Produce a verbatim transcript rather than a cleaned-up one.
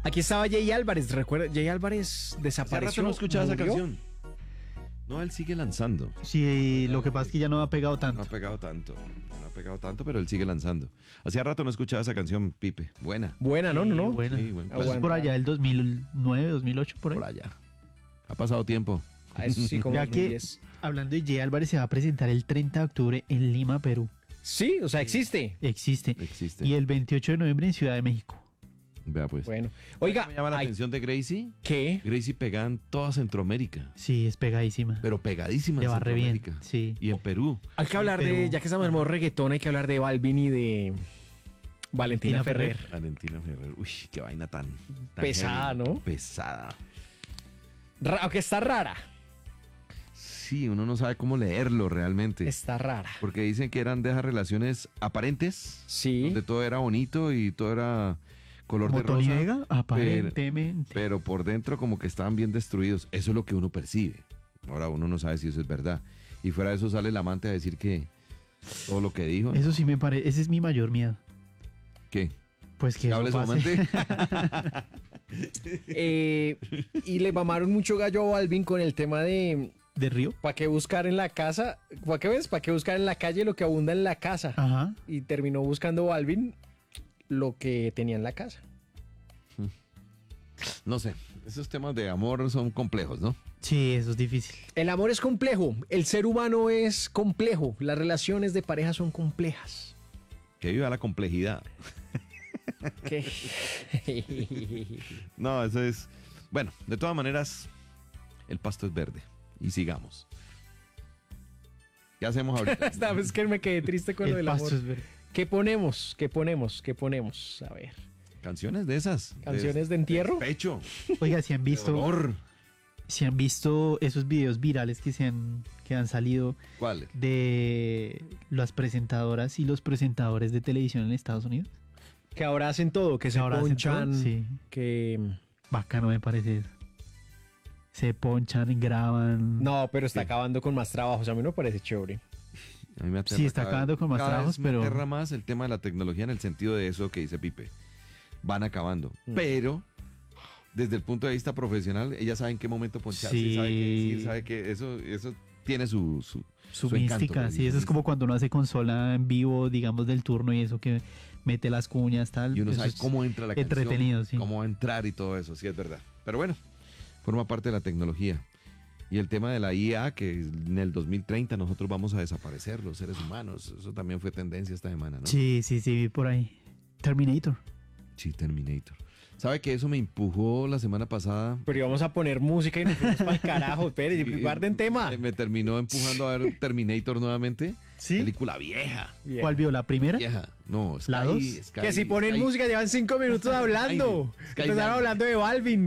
Aquí estaba Jay Álvarez, recuerda, Jay Álvarez Hace desapareció. rato no escuchaba esa murió. canción. No, él sigue lanzando. Sí, lo que pasa es que ya no ha pegado No tanto. ha pegado tanto. No ha pegado tanto, pero él sigue lanzando. Hacía rato no escuchaba esa canción, Pipe. Buena. Buena, ¿no? No, no. Buena. Sí, buen Pues Aguanta. por allá del dos mil nueve, dos mil ocho, por ahí. Por allá. Ha pasado tiempo. Ah, eso sí, como Ya dos mil que, diez. hablando de Jay Álvarez, se va a presentar el treinta de octubre en Lima, Perú. Sí, o sea, existe. Existe. Existe. Y el veintiocho de noviembre en Ciudad de México. Vea pues. Bueno. Oiga, Me llama la ay, atención de Gracie. ¿qué? Gracie pega en toda Centroamérica. Sí, es pegadísima. Pero pegadísima Le en va re bien, Centroamérica. sí. Y en Perú. Hay que hablar pero- de, ya que estamos en modo reggaetón, hay que hablar de Balvin y de Valentina Valentina Ferrer. Ferrer. Valentina Ferrer. Uy, qué vaina tan, tan Pesada, heavy. ¿no? Pesada. Ra- aunque está rara. Sí, uno no sabe cómo leerlo realmente. Está rara. Porque dicen que eran de esas relaciones aparentes. Sí. Donde todo era bonito y todo era color Como de Tony rosa. Vega, aparentemente. Pero por dentro como que estaban bien destruidos. Eso es lo que uno percibe. Ahora uno no sabe si eso es verdad. Y fuera de eso sale el amante a decir que todo lo que dijo. Eso sí me parece, ese es mi mayor miedo. ¿Qué? Pues que ¿Que eso hable su pase. amante? Eh, y le mamaron mucho gallo a Balvin con el tema de ¿De Río? ¿para qué buscar en la casa? ¿Para qué ves? ¿Para qué buscar en la calle lo que abunda en la casa? Ajá. Y terminó buscando Balvin lo que tenía en la casa. No sé. Esos temas de amor son complejos, ¿no? Sí, eso es difícil. El amor es complejo, el ser humano es complejo, las relaciones de pareja son complejas. Que viva la complejidad. ¿Qué? No, eso es... Bueno, de todas maneras, el pasto es verde. Y sigamos. ¿Qué hacemos ahorita? Esta vez que me quedé triste con lo El del pasto amor. es verde. ¿Qué ponemos? ¿Qué ponemos? ¿Qué ponemos? A ver. Canciones de esas. ¿Canciones de entierro? Pecho. Oiga, si han visto, Dolor. si han visto esos videos virales que se han, que han salido ¿Cuál? de las presentadoras y los presentadores de televisión en Estados Unidos. Que ahora hacen todo, que se Ahora hacen ponchan, todo, sí. que... Bacano me parece eso. Se ponchan y graban. No, pero está Sí. acabando con más trabajos. A mí no me parece chévere. A mí me aterra Sí, está cada- acabando con más cada trabajos, vez me pero- aterra más el tema de la tecnología en el sentido de eso que dice Pipe. Van acabando. Mm. Pero, desde el punto de vista profesional, ella sabe en qué momento poncharse, Sí. sabe qué decir, sabe que eso, eso tiene su, su, Su, su encanto, mística, pues, sí, eso es como cuando uno hace consola en vivo, digamos, del turno y eso que mete las cuñas, tal. Y uno eso sabe es cómo entra la entretenido, canción, sí. cómo va a entrar y todo eso, sí es verdad. Pero bueno, forma parte de la tecnología. Y el tema de la I A, que en el dos mil treinta nosotros vamos a desaparecer, los seres humanos. Eso también fue tendencia esta semana, ¿no? Sí, sí, sí, vi por ahí. Terminator. Sí, Terminator. ¿Sabe que eso me empujó la semana pasada? Pero íbamos a poner música y nos fuimos para el carajo. Espere, Sí, guarden tema. Me, me terminó empujando a ver Terminator nuevamente. ¿Sí? Película vieja. Bien. ¿Cuál vio? ¿La primera? Vieja. No, Sky, ¿La dos? Sky- Que si ponen Sky- música llevan cinco minutos hablando. Skydiver. Empezaron hablando de Balvin.